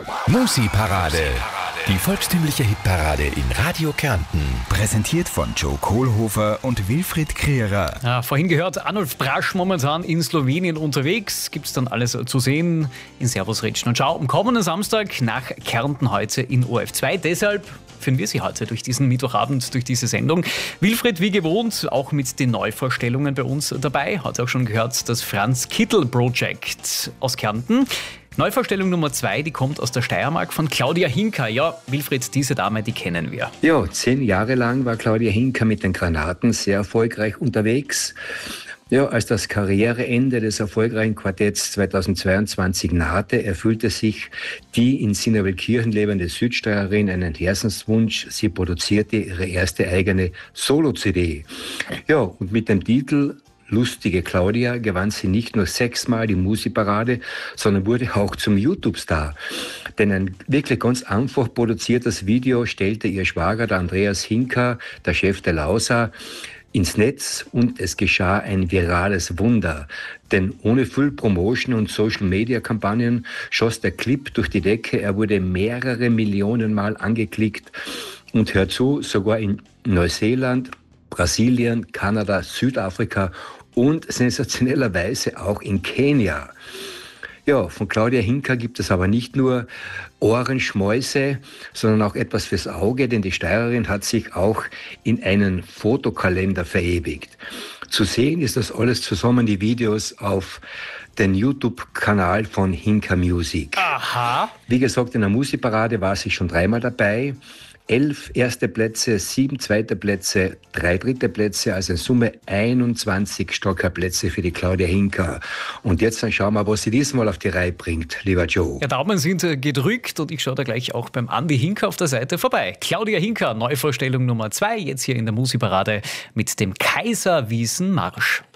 Musi-Parade. Die volkstümliche Hitparade in Radio Kärnten. Präsentiert von Joe Kohlhofer und Wilfried Krierer. Ja, vorhin gehört, Arnulf Brasch momentan in Slowenien unterwegs. Gibt's dann alles zu sehen in Servus Rätschen und Schau am kommenden Samstag nach Kärnten heute in ORF2. Deshalb führen wir Sie heute durch diesen Mittwochabend, durch diese Sendung. Wilfried, wie gewohnt, auch mit den Neuvorstellungen bei uns dabei. Heute auch schon gehört, das Franz Kittel Project aus Kärnten. Neuvorstellung Nummer 2, die kommt aus der Steiermark von Claudia Hinka. Ja, Wilfried, diese Dame, die kennen wir. Ja, 10 Jahre lang war Claudia Hinka mit den Granaten sehr erfolgreich unterwegs. Ja, als das Karriereende des erfolgreichen Quartetts 2022 nahte, erfüllte sich die in Sinnerwildkirchen lebende Südsteirerin einen Herzenswunsch. Sie produzierte ihre erste eigene Solo-CD. Ja, und mit dem Titel Lustige Claudia gewann sie nicht nur 6-mal die Musi-Parade, sondern wurde auch zum YouTube-Star. Denn ein wirklich ganz einfach produziertes Video stellte ihr Schwager, der Andreas Hinka, der Chef der Lausa, ins Netz und es geschah ein virales Wunder. Denn ohne Full-Promotion und Social-Media-Kampagnen schoss der Clip durch die Decke. Er wurde mehrere Millionen Mal angeklickt und hört zu, sogar in Neuseeland, Brasilien, Kanada, Südafrika und sensationellerweise auch in Kenia. Ja, von Claudia Hinka gibt es aber nicht nur Ohrenschmäuse, sondern auch etwas fürs Auge, denn die Steirerin hat sich auch in einen Fotokalender verewigt. Zu sehen ist das alles zusammen, die Videos auf den YouTube-Kanal von Hinka Music. Aha. Wie gesagt, in der Musi-Parade war sie schon 3-mal dabei. 11 erste Plätze, 7 zweite Plätze, 3 dritte Plätze, also in Summe 21 Stockerplätze für die Claudia Hinka. Und jetzt dann schauen wir, was sie diesmal auf die Reihe bringt, lieber Joe. Ja, Daumen sind gedrückt und ich schaue da gleich auch beim Andi Hinka auf der Seite vorbei. Claudia Hinka, Neuvorstellung Nummer 2, jetzt hier in der Musi-Parade mit dem Kaiserwiesen-Marsch.